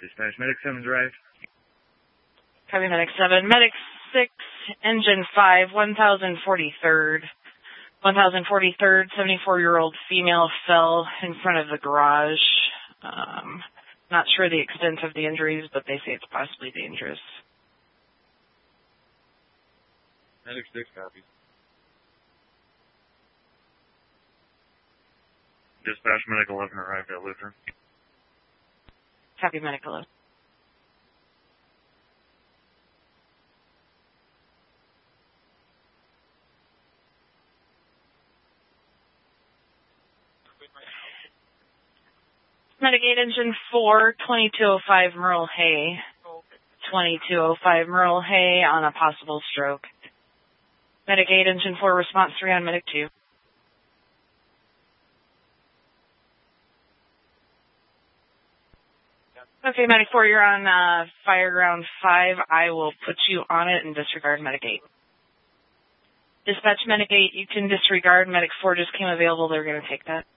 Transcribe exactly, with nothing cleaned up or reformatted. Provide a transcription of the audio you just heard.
Dispatch Medic seven arrived. Copy Medic seven. Medic six, Engine five, one thousand forty-third. one thousand forty-third, seventy-four-year-old female fell in front of the garage. Um, not sure the extent of the injuries, but they say it's possibly dangerous. Medic six copies. Dispatch Medic eleven arrived at Lutheran. Copy Medic eleven. Medic eight, Engine four, twenty-two oh five Merle Hay. twenty-two oh five Merle Hay on a possible stroke. Medic eight, Engine four, response three on Medic two. Okay, Medic four, you're on uh, Fireground five. I will put you on it and disregard Medic eight. Dispatch Medic eight, you can disregard. Medic four just came available. They're going to take that.